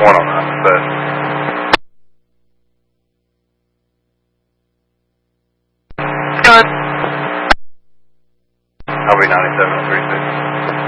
One on that, but Done. I'll be 97 36.